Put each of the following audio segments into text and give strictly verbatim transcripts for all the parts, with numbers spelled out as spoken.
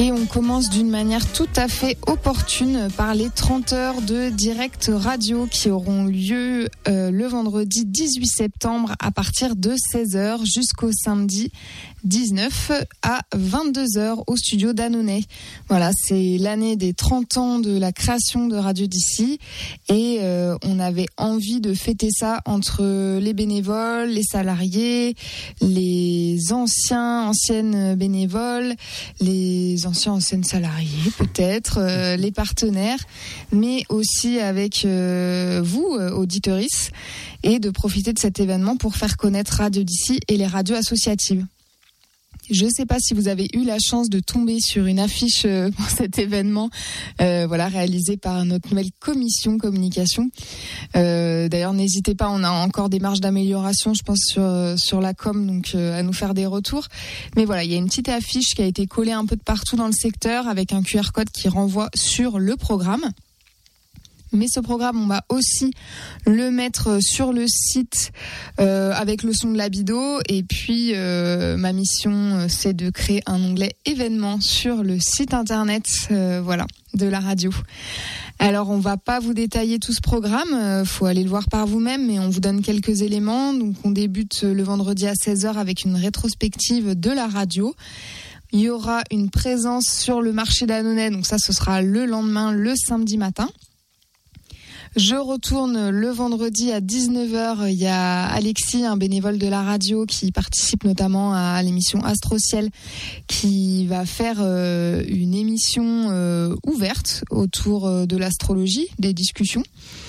Et on commence d'une manière tout à fait opportune par les trente heures de direct radio qui auront lieu euh, le vendredi dix-huit septembre à partir de seize heures jusqu'au samedi dix-neuf à vingt-deux heures au studio d'Annonay. Voilà, c'est l'année des trente ans de la création de Radio d'ici et euh, on avait envie de fêter ça entre les bénévoles, les salariés, les anciens, anciennes bénévoles, les anciens, anciennes salariés peut-être, euh, les partenaires, mais aussi avec euh, vous, euh, auditeuristes, et de profiter de cet événement pour faire connaître Radio d'ici et les radios associatives. Je ne sais pas si vous avez eu la chance de tomber sur une affiche pour cet événement, euh, voilà, réalisé par notre nouvelle commission communication. Euh, d'ailleurs, n'hésitez pas, on a encore des marges d'amélioration, je pense, sur sur la com, donc euh, à nous faire des retours. Mais voilà, il y a une petite affiche qui a été collée un peu de partout dans le secteur avec un Q R code qui renvoie sur le programme. Mais ce programme, on va aussi le mettre sur le site euh, avec le son de la bido. Et puis, euh, ma mission, c'est de créer un onglet événements sur le site internet, euh, voilà, de la radio. Alors, on va pas vous détailler tout ce programme, euh, faut aller le voir par vous-même, mais on vous donne quelques éléments. Donc, on débute le vendredi à seize heures avec une rétrospective de la radio. Il y aura une présence sur le marché d'Annonay, donc ça, ce sera le lendemain, le samedi matin. Je retourne le vendredi à dix-neuf heures. Il y a Alexis, un bénévole de la radio qui participe notamment à l'émission Astro Ciel, qui va faire euh, une émission euh, ouverte autour de l'astrologie, des discussions.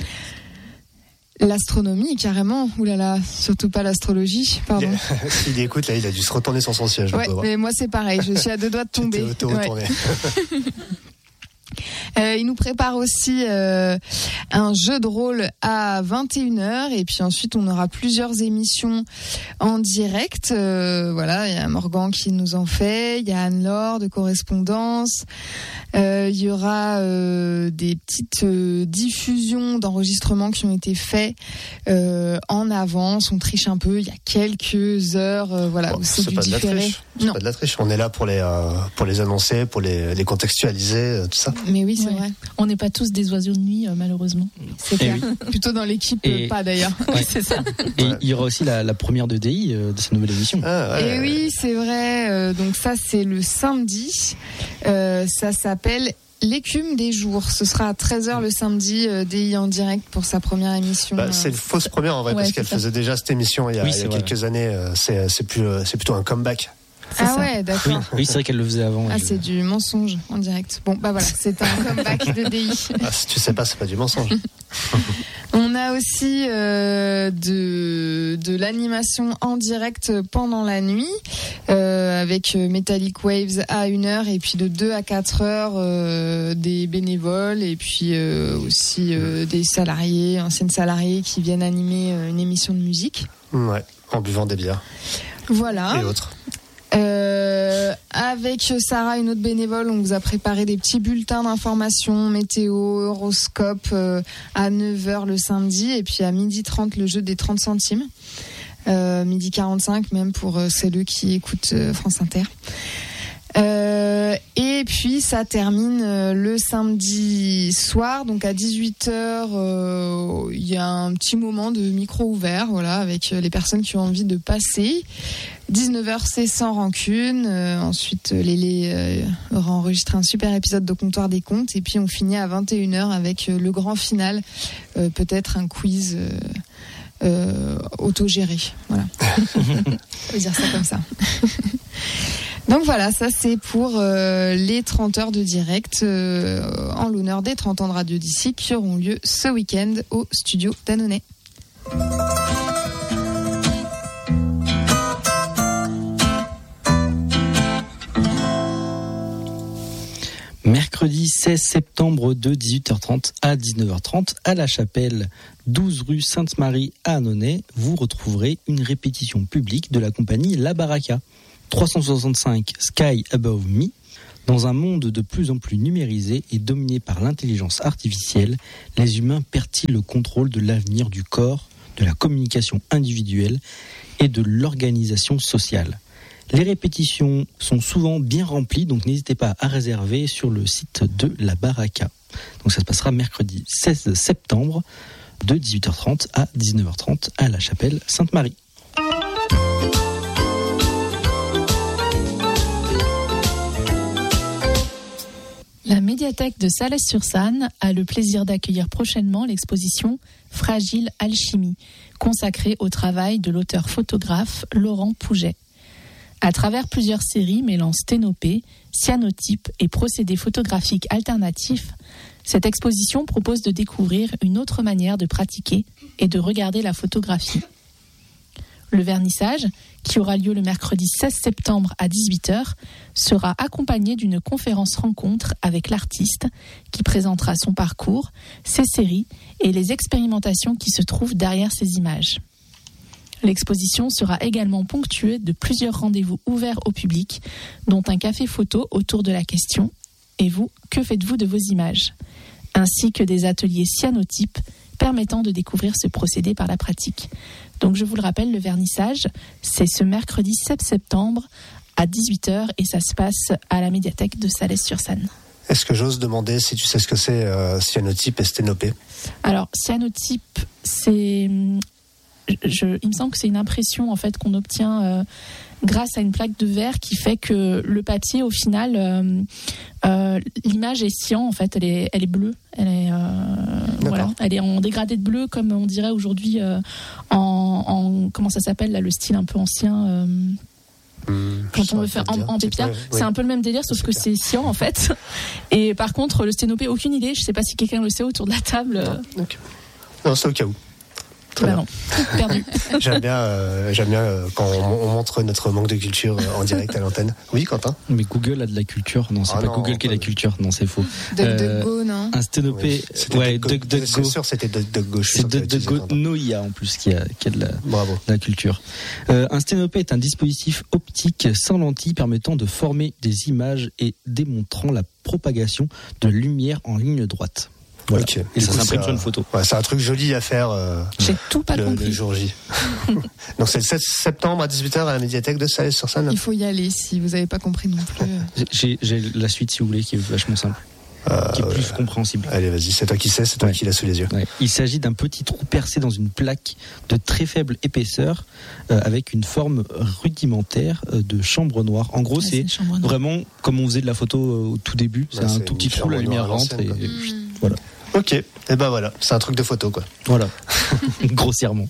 L'astronomie, carrément. Ouh là là, surtout pas l'astrologie, pardon. S'il écoute, là, il a dû se retourner sur son siège. Ouais, mais moi c'est pareil, je suis à deux doigts de tomber. Tu t'es auto-retourné. Ouais. Euh, il nous prépare aussi euh, un jeu de rôle à vingt et une heures et puis ensuite on aura plusieurs émissions en direct. Euh, voilà, il y a Morgan qui nous en fait, il y a Anne-Laure de Correspondance, euh, il y aura euh, des petites euh, diffusions d'enregistrements qui ont été faits euh, en avance. On triche un peu, il y a quelques heures, euh, voilà, bon, où c'est, c'est du pas différé. De la triche. C'est non, pas de la triche. On est là pour les euh, pour les annoncer, pour les les contextualiser, euh, tout ça. Mais oui, c'est ouais. vrai. On n'est pas tous des oiseaux de nuit, euh, malheureusement. C'est clair. Oui. Plutôt dans l'équipe, Et... euh, pas d'ailleurs. Ouais. Oui, c'est ça. Et il y aura aussi la, la première de D I euh, de cette nouvelle émission. Ah, ouais. Et oui, c'est vrai. Euh, donc ça, c'est le samedi. Euh, ça s'appelle L'écume des jours. Ce sera à treize heures le samedi, euh, D I en direct pour sa première émission. Bah, c'est une fausse première en vrai, ouais, parce qu'elle ça. faisait déjà cette émission il y a, Oui, il y a vrai. quelques années. Euh, c'est c'est plus euh, c'est plutôt un comeback. C'est ah ça. ouais, d'accord. Oui, oui, c'est vrai qu'elle le faisait avant. Ah, je... c'est du mensonge en direct. Bon, bah voilà, c'est un comeback de D I. Ah, si tu sais pas, c'est pas du mensonge. On a aussi euh, de, de l'animation en direct pendant la nuit, euh, avec Metallic Waves à une heure, et puis de deux à quatre heures, euh, des bénévoles, et puis euh, aussi euh, des salariés, anciennes salariés qui viennent animer euh, une émission de musique. Ouais, en buvant des bières. Voilà. Et autres. Euh, avec Sarah, une autre bénévole, on vous a préparé des petits bulletins d'information, météo, horoscope, euh, à neuf heures le samedi, et puis à midi trente le jeu des trente centimes. Euh, midi quarante-cinq même pour euh, celles qui écoutent euh, France Inter. Euh, et puis ça termine euh, le samedi soir, donc à dix-huit heures, euh, il y a un petit moment de micro ouvert, voilà, avec euh, les personnes qui ont envie de passer. dix-neuf heures, c'est sans rancune. Euh, ensuite, Lélé euh, aura enregistré un super épisode de Comptoir des Contes, et puis on finit à vingt et une heures avec euh, le grand final, euh, peut-être un quiz euh, euh, autogéré, voilà. On peut dire ça comme ça. Donc voilà, ça c'est pour euh, les trente heures de direct euh, en l'honneur des trente ans de Radio d'ici qui auront lieu ce week-end au studio d'Annonay. Mercredi seize septembre de dix-huit heures trente à dix-neuf heures trente à la Chapelle, douze rue Sainte-Marie à Annonay, vous retrouverez une répétition publique de la compagnie La Baraka. trois cent soixante-cinq Sky Above Me. Dans un monde de plus en plus numérisé et dominé par l'intelligence artificielle, les humains perdent-ils le contrôle de l'avenir du corps, de la communication individuelle et de l'organisation sociale ? Les répétitions sont souvent bien remplies, donc n'hésitez pas à réserver sur le site de la Baraka. Donc ça se passera mercredi seize septembre de dix-huit heures trente à dix-neuf heures trente à la chapelle Sainte-Marie. La médiathèque de Salles-sur-Sanne a le plaisir d'accueillir prochainement l'exposition Fragile Alchimie, consacrée au travail de l'auteur photographe Laurent Pouget. À travers plusieurs séries mêlant sténopées, cyanotypes et procédés photographiques alternatifs, cette exposition propose de découvrir une autre manière de pratiquer et de regarder la photographie. Le vernissage, qui aura lieu le mercredi seize septembre à dix-huit heures, sera accompagné d'une conférence-rencontre avec l'artiste qui présentera son parcours, ses séries et les expérimentations qui se trouvent derrière ces images. L'exposition sera également ponctuée de plusieurs rendez-vous ouverts au public, dont un café photo autour de la question « Et vous, que faites-vous de vos images ?» ainsi que des ateliers cyanotypes permettant de découvrir ce procédé par la pratique. Donc je vous le rappelle, le vernissage, c'est ce mercredi sept septembre à dix-huit heures et ça se passe à la médiathèque de Salles-sur-Sanne. Est-ce que j'ose demander si tu sais ce que c'est euh, cyanotype et sténopée ? Alors, cyanotype, c'est... Je, il me semble que c'est une impression en fait qu'on obtient euh, grâce à une plaque de verre qui fait que le papier, au final, euh, euh, l'image est cyan en fait, elle est, elle est bleue, elle est, euh, voilà, elle est en dégradé de bleu comme on dirait aujourd'hui euh, en, en comment ça s'appelle là, le style un peu ancien. Euh, Mmh, quand on veut faire en, en pépia, ouais, c'est oui. un peu le même délire, sauf que c'est cyan en fait. Et par contre, le sténopé, aucune idée. Je sais pas si quelqu'un le sait autour de la table. Non, okay. non c'est au cas où. Très bah bien. Non, perdu. J'aime bien, euh, j'aime bien euh, quand on, on montre notre manque de culture euh, en direct à l'antenne. Oui, Quentin ? Mais Google a de la culture. Non, c'est ah pas non, Google qui a de la culture. Non, c'est faux. DuckDuckGo, euh, non ? Un sténopé. Oui, ouais, DuckDuckGo. C'est sûr, c'était DuckDuckGo. C'est DuckDuckGo Noia en plus qui a, qui a de, la, Bravo. de la culture. Euh, un sténopé est un dispositif optique sans lentille permettant de former des images et démontrant la propagation de la lumière en ligne droite. Voilà. Okay. Et ça s'imprime sur une photo. Ouais, c'est un truc joli à faire euh, J'ai tout pas le, compris. le jour J. Donc c'est le sept septembre à dix-huit heures à la médiathèque de Salles-sur-Sanne. Il faut y aller si vous n'avez pas compris non plus. J'ai, j'ai la suite si vous voulez qui est vachement simple. Euh, qui est plus compréhensible. Allez, vas-y, c'est toi qui sais, c'est toi ouais. qui l'as sous les yeux. Ouais. Il s'agit d'un petit trou percé dans une plaque de très faible épaisseur euh, avec une forme rudimentaire euh, de chambre noire. En gros, ouais, c'est, c'est vraiment comme on faisait de la photo euh, au tout début. C'est ouais, un c'est tout petit trou, la lumière rentre et, et mmh. voilà. Ok, et ben voilà, c'est un truc de photo quoi. Voilà, grossièrement.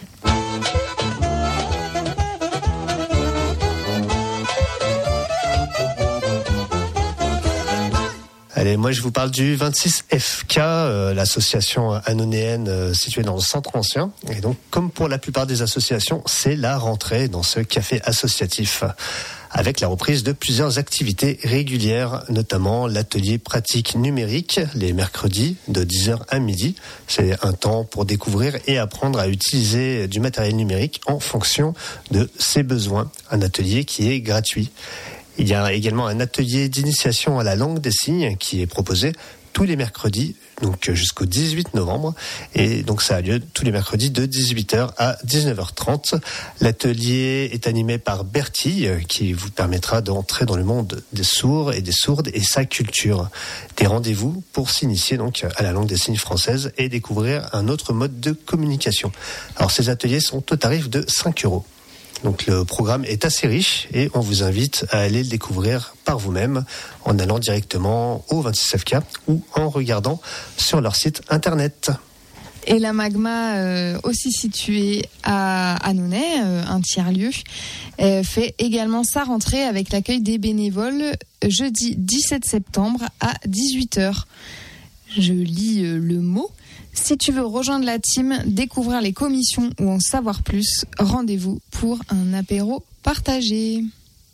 Allez, moi je vous parle du vingt-six F K, euh, l'association annonéenne euh, située dans le centre ancien. Et donc, comme pour la plupart des associations, c'est la rentrée dans ce café associatif. Avec la reprise de plusieurs activités régulières, notamment l'atelier pratique numérique, les mercredis de dix heures à midi. C'est un temps pour découvrir et apprendre à utiliser du matériel numérique en fonction de ses besoins. Un atelier qui est gratuit. Il y a également un atelier d'initiation à la langue des signes qui est proposé tous les mercredis, donc jusqu'au dix-huit novembre. Et donc ça a lieu tous les mercredis de dix-huit heures à dix-neuf heures trente. L'atelier est animé par Bertie, qui vous permettra d'entrer dans le monde des sourds et des sourdes et sa culture. Des rendez-vous pour s'initier donc à la langue des signes française et découvrir un autre mode de communication. Alors ces ateliers sont au tarif de cinq euros. Donc le programme est assez riche et on vous invite à aller le découvrir par vous-même en allant directement au vingt-six F K ou en regardant sur leur site internet. Et la Magma, euh, aussi située à Annonay, euh, un tiers-lieu, euh, fait également sa rentrée avec l'accueil des bénévoles jeudi dix-sept septembre à dix-huit heures. Je lis euh, le mot. Si tu veux rejoindre la team, découvrir les commissions ou en savoir plus, rendez-vous pour un apéro partagé.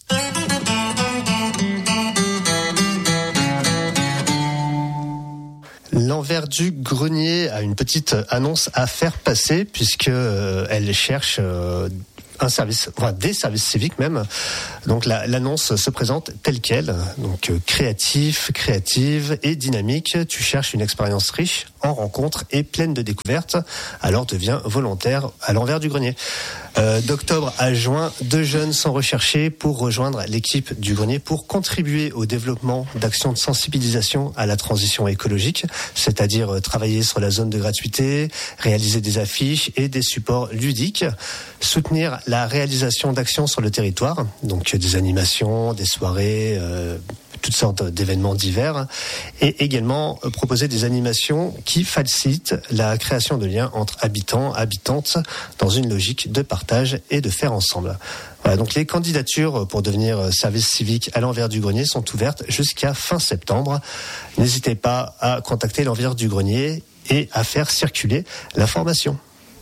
L'envers du grenier a une petite annonce à faire passer puisque euh, elle cherche euh, un service, enfin des services civiques même. Donc la, l'annonce se présente telle quelle, donc euh, créatif, créative et dynamique. Tu cherches une expérience riche en rencontre et pleine de découvertes, alors devient volontaire à l'envers du grenier. Euh, d'octobre à juin, deux jeunes sont recherchés pour rejoindre l'équipe du grenier pour contribuer au développement d'actions de sensibilisation à la transition écologique, c'est-à-dire euh, travailler sur la zone de gratuité, réaliser des affiches et des supports ludiques, soutenir la réalisation d'actions sur le territoire, donc des animations, des soirées, euh, toutes sortes d'événements divers, et également euh, proposer des animations qui facilitent la création de liens entre habitants, habitantes, dans une logique de partage et de faire ensemble. Voilà, donc les candidatures pour devenir service civique à l'envers du grenier sont ouvertes jusqu'à fin septembre. N'hésitez pas à contacter l'envers du grenier et à faire circuler l'information.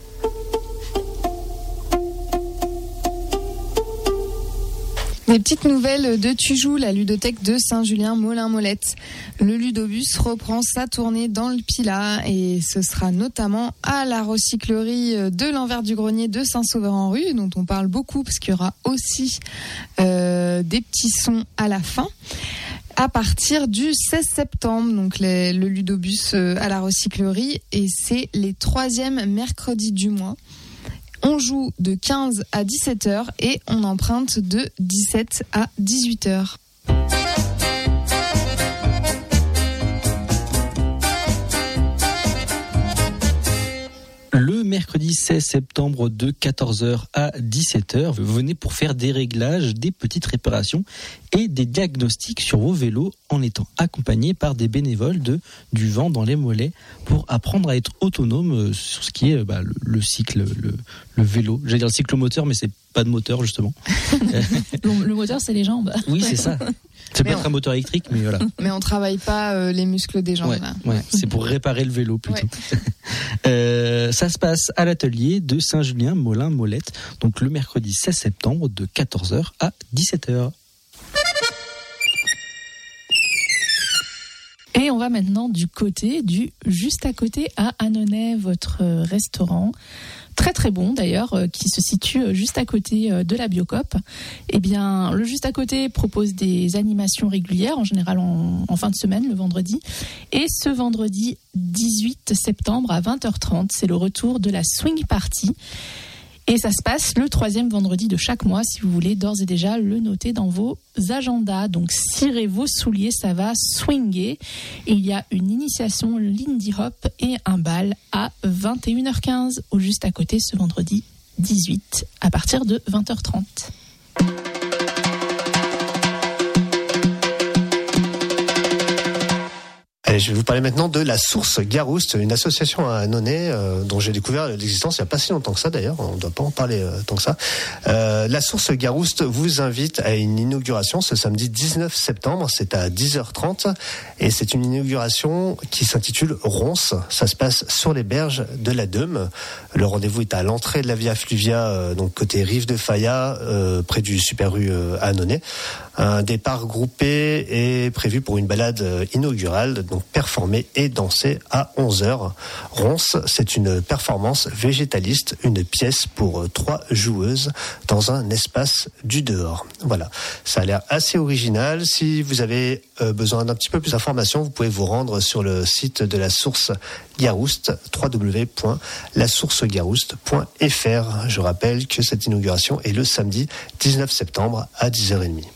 Des petites nouvelles de Tujou, la ludothèque de Saint-Julien-Molin-Molette. Le ludobus reprend sa tournée dans le Pilat et ce sera notamment à la recyclerie de l'envers du grenier de Saint-Sauveur-en-Rue, dont on parle beaucoup parce qu'il y aura aussi euh, des petits sons à la fin. À partir du seize septembre, donc les, le ludobus à la recyclerie, et c'est les troisièmes mercredis du mois. On joue de quinze à dix-sept heures et on emprunte de dix-sept à dix-huit heures. Le mercredi seize septembre de quatorze heures à dix-sept heures, venez pour faire des réglages, des petites réparations et des diagnostics sur vos vélos en étant accompagné par des bénévoles de Du Vent dans les Mollets pour apprendre à être autonome sur ce qui est bah, le, le cycle, le, le vélo. J'allais dire le cyclomoteur, mais c'est pas de moteur justement. le, le moteur, c'est les jambes. Oui, c'est ça. Ça peut être un moteur électrique, mais voilà. Mais on travaille pas euh, les muscles des jambes. Ouais, là. ouais, c'est pour réparer le vélo plutôt. Ouais. euh, ça se passe à l'atelier de Saint-Julien-Molin-Molette, donc le mercredi seize septembre de quatorze heures à dix-sept heures. Et on va maintenant du côté du juste à côté à Annonay, votre restaurant. Très très bon d'ailleurs, euh, qui se situe juste à côté euh, de la Biocoop. Eh bien, le juste à côté propose des animations régulières, en général en, en fin de semaine, le vendredi. Et ce vendredi dix-huit septembre à vingt heures trente, c'est le retour de la Swing Party. Et ça se passe le troisième vendredi de chaque mois, si vous voulez d'ores et déjà le noter dans vos agendas. Donc, cirez vos souliers, ça va swinger. Et il y a une initiation Lindy Hop et un bal à vingt et une heures quinze, au juste à côté, ce vendredi dix-huit, à partir de vingt heures trente. Allez, je vais vous parler maintenant de la Source Garouste, une association à Annonay euh, dont j'ai découvert l'existence il n'y a pas si longtemps que ça d'ailleurs, on ne doit pas en parler euh, tant que ça. Euh, la Source Garouste vous invite à une inauguration ce samedi dix-neuf septembre, c'est à dix heures trente et c'est une inauguration qui s'intitule Ronce. Ça se passe sur les berges de la Deume. Le rendez-vous est à l'entrée de la Via Fluvia, euh, donc côté Rive de Faya, euh, près du Super U euh, à Annonay. Un départ groupé est prévu pour une balade inaugurale, donc performer et danser à onze heures. Ronce, c'est une performance végétaliste, une pièce pour trois joueuses dans un espace du dehors. Voilà, ça a l'air assez original. Si vous avez besoin d'un petit peu plus d'informations, vous pouvez vous rendre sur le site de la Source Garouste, w w w point la source garouste point f r. Je rappelle que cette inauguration est le samedi dix-neuf septembre à dix heures trente.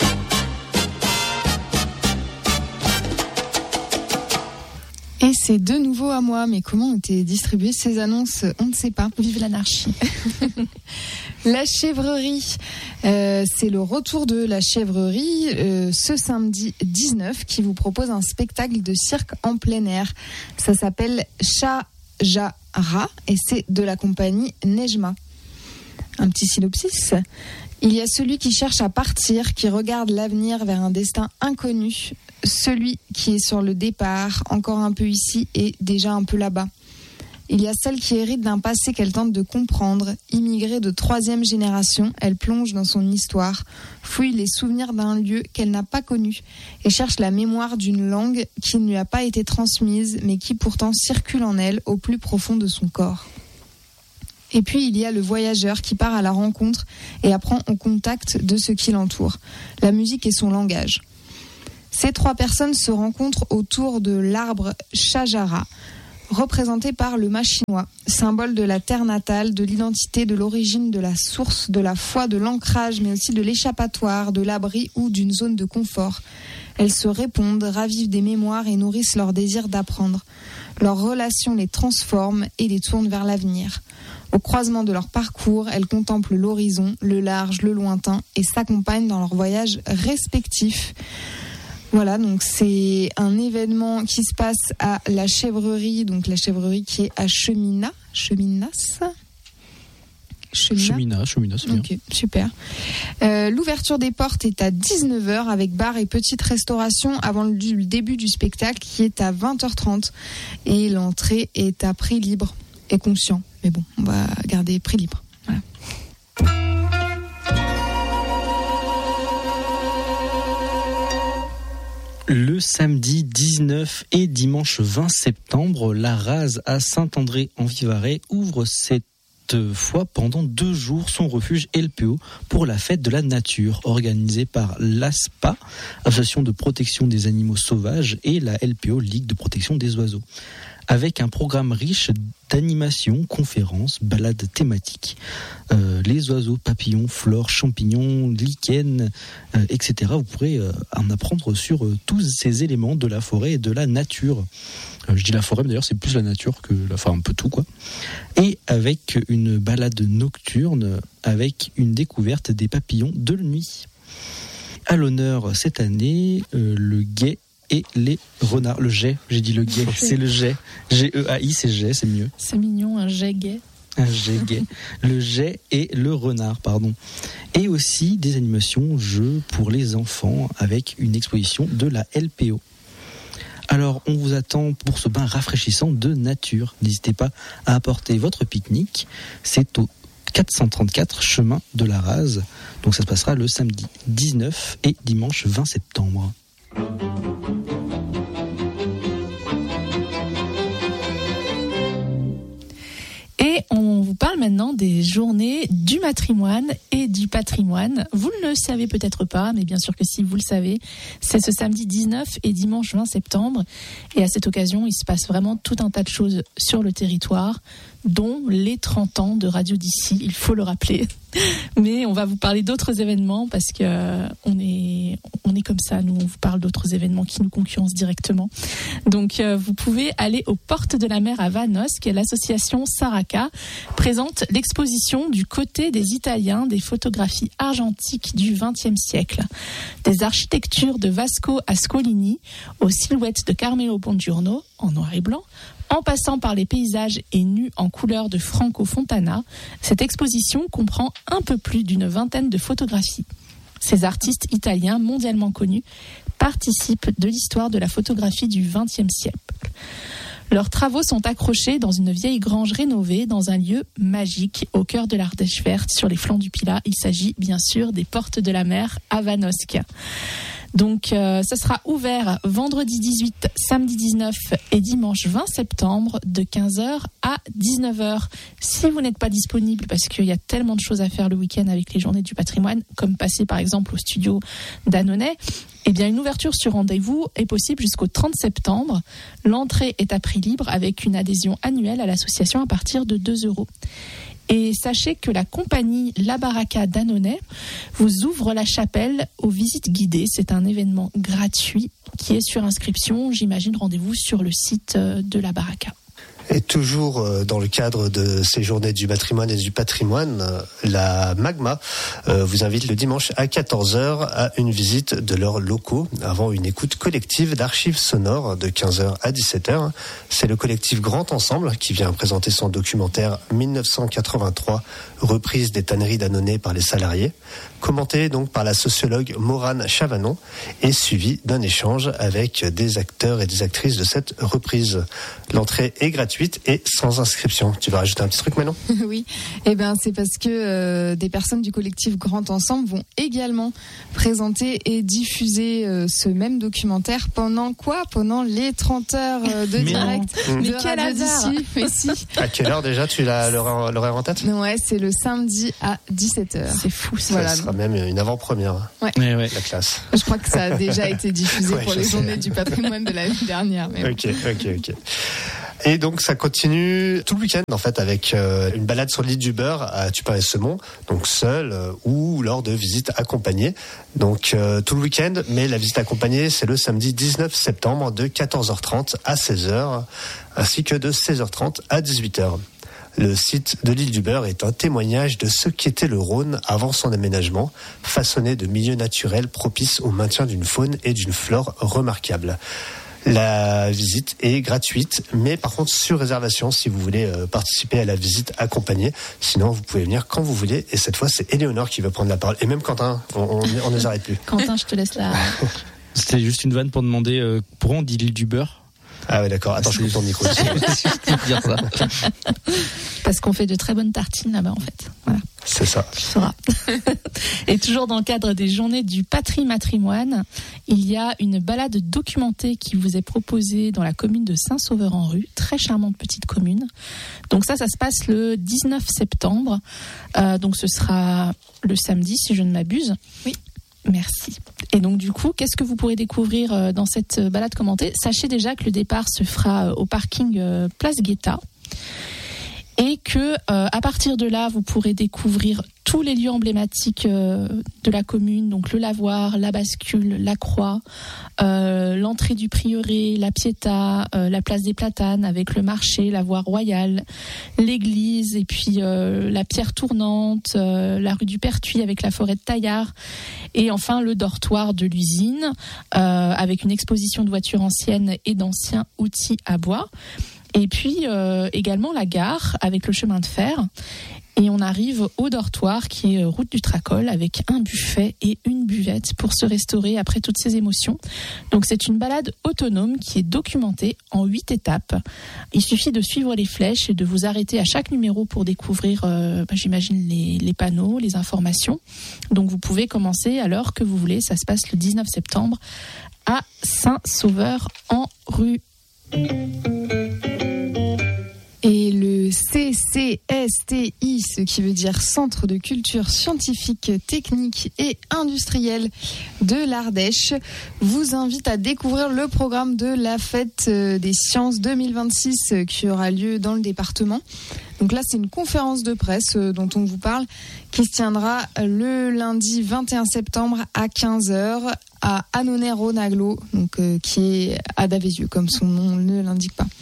Et c'est de nouveau à moi, mais comment ont été distribuées ces annonces, on ne sait pas. Vive l'anarchie. La chèvrerie, euh, c'est le retour de la chèvrerie euh, ce samedi dix-neuf qui vous propose un spectacle de cirque en plein air. Ça s'appelle Chajara et c'est de la compagnie Nejma. Un petit synopsis. Il y a celui qui cherche à partir, qui regarde l'avenir vers un destin inconnu. Celui qui est sur le départ, encore un peu ici et déjà un peu là-bas. Il y a celle qui hérite d'un passé qu'elle tente de comprendre. Immigrée de troisième génération, elle plonge dans son histoire, fouille les souvenirs d'un lieu qu'elle n'a pas connu et cherche la mémoire d'une langue qui ne lui a pas été transmise, mais qui pourtant circule en elle au plus profond de son corps. Et puis il y a le voyageur qui part à la rencontre et apprend au contact de ce qui l'entoure. La musique est son langage. Ces trois personnes se rencontrent autour de l'arbre Chajara. représenté par le mât chinois, symbole de la terre natale, de l'identité, de l'origine, de la source, de la foi, de l'ancrage, mais aussi de l'échappatoire, de l'abri ou d'une zone de confort. Elles se répondent, ravivent des mémoires et nourrissent leur désir d'apprendre. Leurs relations les transforment et les tournent vers l'avenir. Au croisement de leur parcours, elles contemplent l'horizon, le large, le lointain et s'accompagnent dans leurs voyages respectifs. Voilà, donc c'est un événement qui se passe à la chèvrerie, donc la chèvrerie qui est à Cheminat, Cheminas. Cheminat, Cheminat, c'est bien. Ok, super. Euh, l'ouverture des portes est à dix-neuf heures avec bar et petite restauration avant le, le début du spectacle qui est à vingt heures trente. Et l'entrée est à prix libre et conscient. Mais bon, on va garder prix libre. Voilà. Le samedi dix-neuf et dimanche vingt septembre, la Rase à Saint-André-en-Vivarais ouvre cette fois pendant deux jours son refuge L P O pour la fête de la nature organisée par l'A S P A, Association de protection des animaux sauvages, et la L P O, Ligue de protection des oiseaux, avec un programme riche d'animations, conférences, balades thématiques. Euh, les oiseaux, papillons, fleurs, champignons, lichens, euh, et cetera. Vous pourrez euh, en apprendre sur euh, tous ces éléments de la forêt et de la nature. Euh, je dis la forêt, mais d'ailleurs c'est plus la nature que, la, enfin un peu tout quoi. Et avec une balade nocturne, avec une découverte des papillons de nuit. À l'honneur cette année, euh, le guet et les renards. Le jet, j'ai dit le guet, c'est le jet. G E A I, c'est jet, c'est mieux. C'est mignon, un jet gay. Un jet gay. Le jet et le renard, pardon. Et aussi des animations jeux pour les enfants avec une exposition de la L P O. Alors, on vous attend pour ce bain rafraîchissant de nature. N'hésitez pas à apporter votre pique-nique. C'est au quatre cent trente-quatre chemin de la Rase. Donc ça se passera le samedi dix-neuf et dimanche vingt septembre. Et on vous parle maintenant des journées du matrimoine et du patrimoine. Vous ne le savez peut-être pas, mais bien sûr que si, vous le savez. C'est ce samedi dix-neuf et dimanche vingt septembre. Et à cette occasion, il se passe vraiment tout un tas de choses sur le territoire, dont les trente ans de Radio d'ici, il faut le rappeler. Mais on va vous parler d'autres événements parce que euh, on est on est comme ça, nous on vous parle d'autres événements qui nous concurrencent directement. Donc euh, vous pouvez aller aux Portes de la Mer à Vanosque, l'association Saraka présente l'exposition du côté des Italiens des photographies argentiques du vingtième siècle. Des architectures de Vasco Ascolini aux silhouettes de Carmelo Bongiorno en noir et blanc, en passant par les paysages et nus en couleur de Franco Fontana, cette exposition comprend un peu plus d'une vingtaine de photographies. Ces artistes italiens mondialement connus participent de l'histoire de la photographie du vingtième siècle. Leurs travaux sont accrochés dans une vieille grange rénovée dans un lieu magique au cœur de l'Ardèche verte sur les flancs du Pilat. Il s'agit bien sûr des Portes de la Mer à Vanosque. Donc, euh, ce sera ouvert vendredi dix-huit, samedi dix-neuf et dimanche vingt septembre de quinze heures à dix-neuf heures. Si vous n'êtes pas disponible parce qu'il y a tellement de choses à faire le week-end avec les journées du patrimoine, comme passer par exemple au studio d'Annonay, eh bien, une ouverture sur rendez-vous est possible jusqu'au trente septembre. L'entrée est à prix libre avec une adhésion annuelle à l'association à partir de deux euros. Et sachez que la compagnie La Baraka d'Annonay vous ouvre la chapelle aux visites guidées. C'est un événement gratuit qui est sur inscription. J'imagine rendez-vous sur le site de La Baraka. Et toujours dans le cadre de ces journées du matrimoine et du patrimoine, la Magma vous invite le dimanche à quatorze heures à une visite de leurs locaux avant une écoute collective d'archives sonores de quinze heures à dix-sept heures. C'est le collectif Grand Ensemble qui vient présenter son documentaire mille neuf cent quatre-vingt-trois, reprise des tanneries d'Annonay par les salariés, commenté donc par la sociologue Morane Chavanon et suivi d'un échange avec des acteurs et des actrices de cette reprise. L'entrée est gratuite et sans inscription. Tu vas rajouter un petit truc maintenant ? Oui, eh ben, c'est parce que euh, des personnes du collectif Grand Ensemble vont également présenter et diffuser euh, ce même documentaire pendant quoi ? Pendant les trente heures euh, de Mais direct non. de Mais quel Radio hasard. d'ici. Mais si. À quelle heure déjà tu as l'horaire, l'horaire en tête ? Ouais, c'est le samedi à dix-sept heures. C'est fou ça. Voilà. Ça sera même une avant-première. Ouais. Ouais, ouais. La classe. Je crois que ça a déjà été diffusé Ouais, pour je les sais. journées du patrimoine de l'année dernière. Mais bon. Ok, ok, ok. Et donc ça continue tout le week-end en fait avec euh, une balade sur l'île du Beurre à Tupin-et-Semont, donc seul euh, ou lors de visites accompagnées. Donc euh, tout le week-end, mais la visite accompagnée c'est le samedi dix-neuf septembre de quatorze heures trente à seize heures ainsi que de seize heures trente à dix-huit heures. Le site de l'île du Beurre est un témoignage de ce qu'était le Rhône avant son aménagement, façonné de milieux naturels propices au maintien d'une faune et d'une flore remarquables. La visite est gratuite, mais par contre sur réservation si vous voulez euh, participer à la visite accompagnée. Sinon, vous pouvez venir quand vous voulez. Et cette fois, c'est Éléonore qui va prendre la parole. Et même Quentin, on ne les arrête plus. Quentin, je te laisse la... C'était juste une vanne pour demander euh, pourquoi on dit l'île du Beurre. Ah ouais, d'accord. Attends, je coupe ton micro. dire ça. Parce qu'on fait de très bonnes tartines là-bas, en fait. Voilà. C'est ça. Tu sauras. Et toujours dans le cadre des journées du Patrimoine, il y a une balade documentée qui vous est proposée dans la commune de Saint-Sauveur-en-Rue. Très charmante petite commune. Donc ça, ça se passe le dix-neuf septembre. Euh, donc ce sera le samedi, si je ne m'abuse. Oui. Merci. Et donc du coup, qu'est-ce que vous pourrez découvrir dans cette balade commentée ? Sachez déjà que le départ se fera au parking Place Guetta et que euh, à partir de là, vous pourrez découvrir tous les lieux emblématiques euh, de la commune, donc le lavoir, la bascule, la croix, euh, l'entrée du prieuré, la Pietà, euh, la place des Platanes avec le marché, la voie royale, l'église et puis euh, la pierre tournante, euh, la rue du Pertuis avec la forêt de Taillard et enfin le dortoir de l'usine euh, avec une exposition de voitures anciennes et d'anciens outils à bois. Et puis euh, également la gare avec le chemin de fer. Et on arrive au dortoir qui est route du Tracol avec un buffet et une buvette pour se restaurer après toutes ces émotions. Donc c'est une balade autonome qui est documentée en huit étapes. Il suffit de suivre les flèches et de vous arrêter à chaque numéro pour découvrir, euh, bah, j'imagine, les, les panneaux, les informations. Donc vous pouvez commencer à l'heure que vous voulez. Ça se passe le dix-neuf septembre à Saint-Sauveur-en-Rue. Et le C C S T I, ce qui veut dire Centre de culture scientifique, technique et industrielle de l'Ardèche, vous invite à découvrir le programme de la Fête des Sciences deux mille vingt-six qui aura lieu dans le département. Donc là, c'est une conférence de presse dont on vous parle qui se tiendra le lundi vingt et un septembre à quinze heures à Annonay-Rhône-Aglo, donc euh, qui est à Davézieux, comme son nom ne l'indique pas.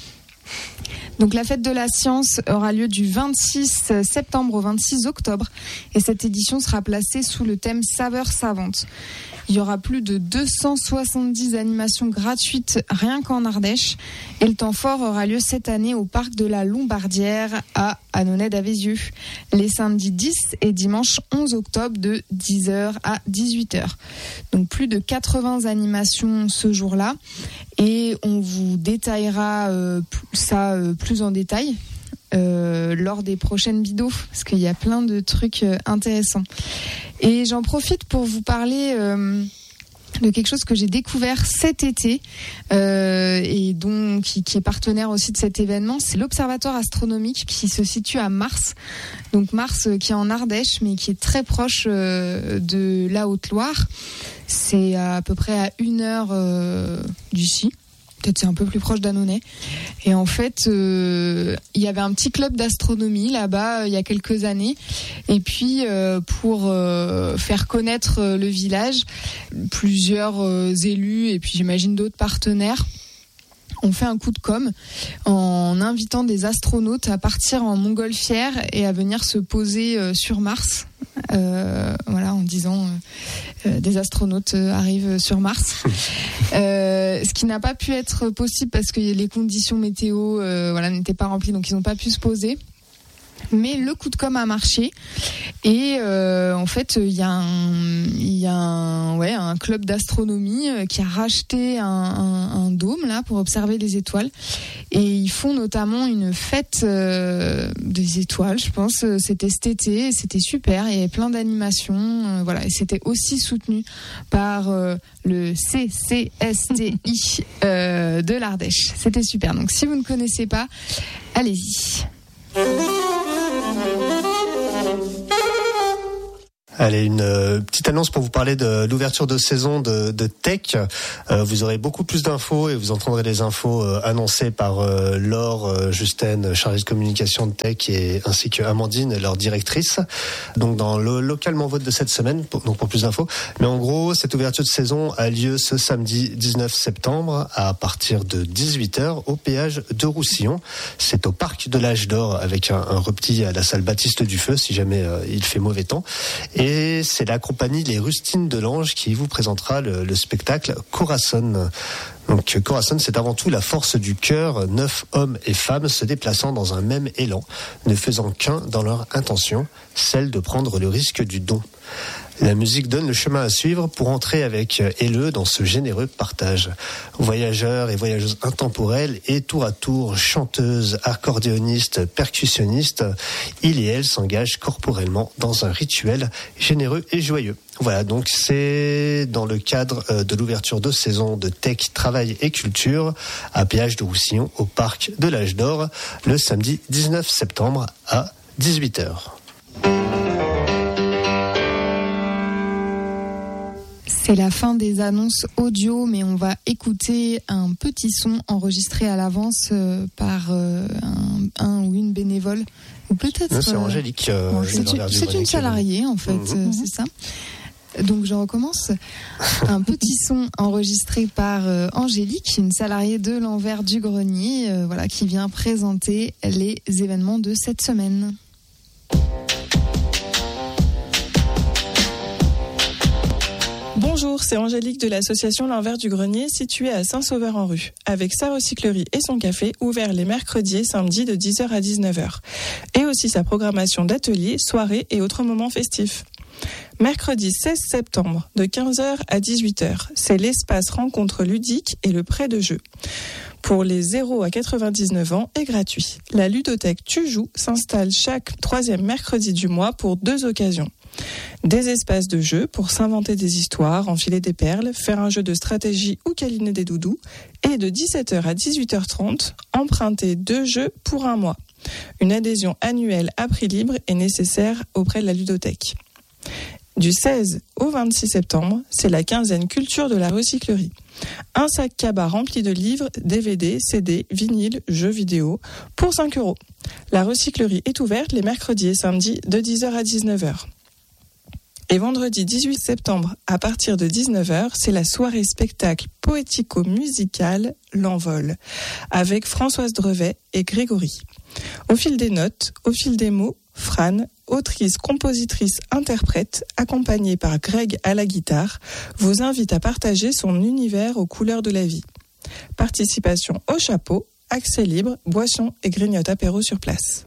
Donc la fête de la science aura lieu du vingt-six septembre au vingt-six octobre et cette édition sera placée sous le thème Saveurs savantes. Il y aura plus de deux cent soixante-dix animations gratuites rien qu'en Ardèche et le temps fort aura lieu cette année au parc de la Lombardière à Annonay-Davézieux les samedis dix et dimanche onze octobre de dix heures à dix-huit heures. Donc plus de quatre-vingts animations ce jour-là et on vous détaillera euh, ça euh, plus en détail euh, lors des prochaines vidéos parce qu'il y a plein de trucs euh, intéressants. Et j'en profite pour vous parler euh, de quelque chose que j'ai découvert cet été euh, et dont, qui, qui est partenaire aussi de cet événement. C'est l'Observatoire astronomique qui se situe à Mars. Donc Mars euh, qui est en Ardèche mais qui est très proche euh, de la Haute-Loire. C'est à peu près à une heure euh, d'ici. Peut-être c'est un peu plus proche d'Annonay. Et en fait, euh, il y avait un petit club d'astronomie là-bas euh, il y a quelques années. Et puis, euh, pour euh, faire connaître euh, le village, plusieurs euh, élus et puis j'imagine d'autres partenaires ont fait un coup de com' en invitant des astronautes à partir en montgolfière et à venir se poser euh, sur Mars. Euh, voilà, en disant euh, euh, des astronautes euh, arrivent sur Mars. Euh, ce qui n'a pas pu être possible parce que les conditions météo euh, voilà, n'étaient pas remplies, donc ils n'ont pas pu se poser. Mais le coup de com' a marché et euh, en fait il y a un il y a un ouais un club d'astronomie qui a racheté un, un, un dôme là pour observer les étoiles et ils font notamment une fête euh, des étoiles, je pense. C'était cet été, c'était super, il y avait plein d'animations, euh, voilà, et c'était aussi soutenu par euh, le C C S T I euh, de l'Ardèche. C'était super. Donc si vous ne connaissez pas, allez-y. Allez, une euh, petite annonce pour vous parler de l'ouverture de saison de, de Tech. Euh, vous aurez beaucoup plus d'infos et vous entendrez les infos euh, annoncées par euh, Laure euh, Juste, chargée de communication de Tech, et ainsi que Amandine, leur directrice. Donc dans le localement vote de cette semaine, pour, donc pour plus d'infos. Mais en gros, cette ouverture de saison a lieu ce samedi dix-neuf septembre à partir de dix-huit heures au péage de Roussillon. C'est au parc de l'Âge d'Or avec un, un repli à la salle Baptiste du Feu si jamais euh, il fait mauvais temps. Et Et c'est la compagnie Les Rustines de l'Ange qui vous présentera le, le spectacle Corazon. Donc Corazon, c'est avant tout la force du cœur, neuf hommes et femmes se déplaçant dans un même élan, ne faisant qu'un dans leur intention, celle de prendre le risque du don. La musique donne le chemin à suivre pour entrer avec Helleu dans ce généreux partage. Voyageurs et voyageuses intemporelles et tour à tour chanteuses, accordéonistes, percussionnistes, ils et elles s'engagent corporellement dans un rituel généreux et joyeux. Voilà, donc c'est dans le cadre de l'ouverture de saison de Tech, Travail et Culture à Péage de Roussillon au parc de l'Âge d'Or le samedi dix-neuf septembre à dix-huit heures. C'est la fin des annonces audio, mais on va écouter un petit son enregistré à l'avance euh, par euh, un, un ou une bénévole. Ou peut-être. Non, c'est Angélique. Euh, bon, c'est une, c'est une salariée, en fait, mmh. euh, c'est ça. Donc je recommence. Un petit son enregistré par euh, Angélique, une salariée de l'Envers du Grenier, euh, voilà, qui vient présenter les événements de cette semaine. Bonjour, c'est Angélique de l'association L'Envers du Grenier située à Saint-Sauveur-en-Rue, avec sa recyclerie et son café ouvert les mercredis et samedis de dix heures à dix-neuf heures, et aussi sa programmation d'ateliers, soirées et autres moments festifs. Mercredi seize septembre, de quinze heures à dix-huit heures, c'est l'espace rencontre ludique et le prêt de jeu. Pour les zéro à quatre-vingt-dix-neuf ans et gratuit. La ludothèque Tu joues s'installe chaque troisième mercredi du mois pour deux occasions. Des espaces de jeu pour s'inventer des histoires, enfiler des perles, faire un jeu de stratégie ou câliner des doudous. Et de dix-sept heures à dix-huit heures trente, emprunter deux jeux pour un mois. Une adhésion annuelle à prix libre est nécessaire auprès de la ludothèque. Du seize au vingt-six septembre, c'est la quinzaine culture de la recyclerie. Un sac cabas rempli de livres, D V D, C D, vinyles, jeux vidéo, pour cinq euros. La recyclerie est ouverte les mercredis et samedis de dix heures à dix-neuf heures. Et vendredi dix-huit septembre, à partir de dix-neuf heures, c'est la soirée spectacle poético-musicale L'Envol, avec Françoise Drevet et Grégory. Au fil des notes, au fil des mots, Fran, autrice, compositrice, interprète, accompagnée par Greg à la guitare, vous invite à partager son univers aux couleurs de la vie. Participation au chapeau, accès libre, boissons et grignote apéro sur place.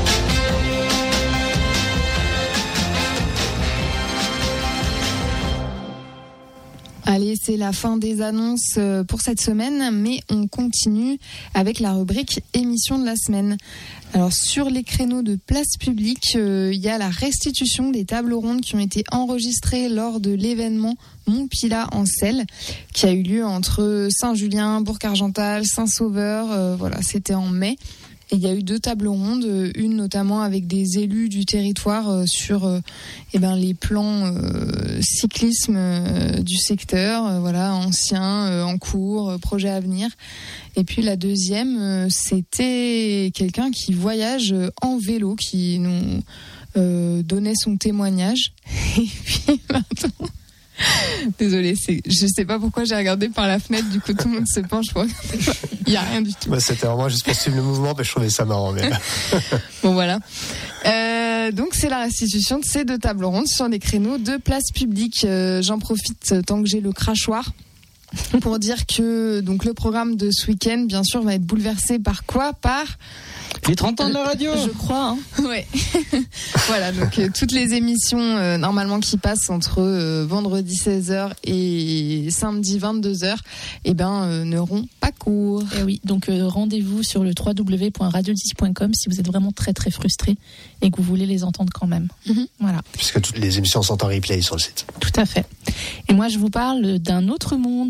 Allez, c'est la fin des annonces pour cette semaine, mais on continue avec la rubrique émission de la semaine. Alors sur les créneaux de place publique, euh, il y a la restitution des tables rondes qui ont été enregistrées lors de l'événement Montpilat en Selle, qui a eu lieu entre Saint-Julien, Bourg-Argental, Saint-Sauveur. Euh, voilà, c'était en mai. Et il y a eu deux tables rondes, une notamment avec des élus du territoire euh, sur euh, eh ben, les plans euh, cyclisme euh, du secteur, euh, voilà, anciens, euh, en cours, euh, projets à venir. Et puis la deuxième, euh, c'était quelqu'un qui voyage en vélo, qui nous euh, donnait son témoignage. Et puis maintenant... Désolée, c'est, je sais pas pourquoi j'ai regardé par la fenêtre, du coup tout le monde se penche pour... Il y a rien du tout. Bah, c'était vraiment juste pour suivre le mouvement, mais je trouvais ça marrant. Mais... bon voilà. Euh, donc c'est la restitution de ces deux tables rondes sur des créneaux de place publique. Euh, j'en profite tant que j'ai le crachoir pour dire que donc le programme de ce week-end, bien sûr, va être bouleversé par quoi ? Par les trente ans de la radio, je crois. Hein. Ouais. Voilà, donc euh, toutes les émissions euh, normalement qui passent entre euh, vendredi seize heures et samedi vingt-deux heures, eh ben euh, n'auront pas cours. Et oui, donc euh, rendez-vous sur le w w w point radio dix point com si vous êtes vraiment très très frustré et que vous voulez les entendre quand même. Mm-hmm. Voilà. Puisque toutes les émissions sont en replay sur le site. Tout à fait. Et moi je vous parle d'un autre monde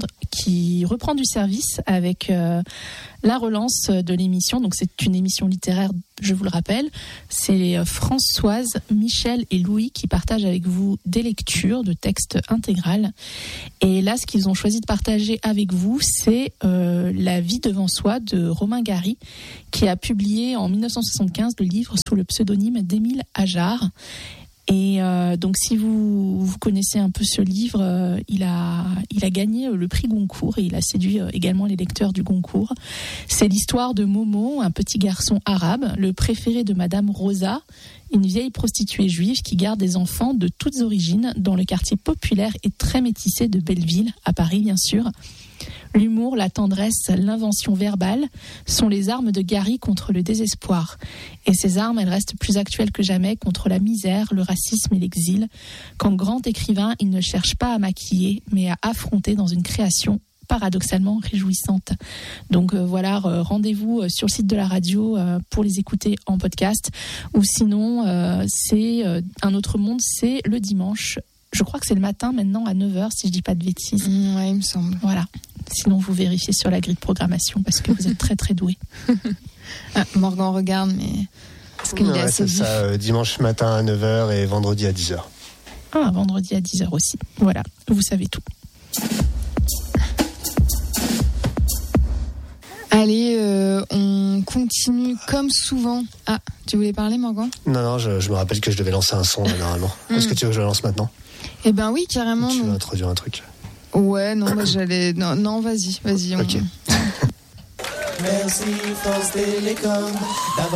qui reprend du service avec euh, la relance de l'émission. Donc c'est une émission littéraire, je vous le rappelle. C'est Françoise, Michel et Louis qui partagent avec vous des lectures de textes intégrales. Et là, ce qu'ils ont choisi de partager avec vous, c'est euh, La vie devant soi de Romain Gary, qui a publié en dix-neuf cent soixante-quinze le livre sous le pseudonyme d'Émile Ajar. Et euh, donc, si vous, vous connaissez un peu ce livre, euh, il a, il a gagné le prix Goncourt et il a séduit euh, également les lecteurs du Goncourt. C'est l'histoire de Momo, un petit garçon arabe, le préféré de Madame Rosa, une vieille prostituée juive qui garde des enfants de toutes origines dans le quartier populaire et très métissé de Belleville, à Paris bien sûr. L'humour, la tendresse, l'invention verbale sont les armes de Gary contre le désespoir. Et ces armes, elles restent plus actuelles que jamais contre la misère, le racisme et l'exil. Quand grand écrivain, il ne cherche pas à maquiller, mais à affronter dans une création paradoxalement réjouissante. Donc euh, voilà, euh, rendez-vous euh, sur le site de la radio euh, pour les écouter en podcast. Ou sinon, euh, c'est euh, Un autre monde, c'est le dimanche. Je crois que c'est le matin maintenant à neuf heures, si je dis pas de bêtises. Mmh, ouais, il me semble. Voilà. Sinon, vous vérifiez sur la grille de programmation parce que vous êtes très très doués. Ah, Morgan regarde, mais est-ce qu'il ouais, est assez c'est vif ça, euh, dimanche matin à neuf heures et vendredi à dix heures. Ah, vendredi à dix heures aussi. Voilà, vous savez tout. Allez, euh, on continue comme souvent. Ah, tu voulais parler, Morgan ? Non, non, je, je me rappelle que je devais lancer un son là, normalement. Mm. Est-ce que tu veux que je le lance maintenant ? Eh ben oui, carrément. Tu veux non. introduire un truc ? Ouais, non, bah, j'allais. Non, non, vas-y, vas-y. On... Ok. Merci France Télécom d'avoir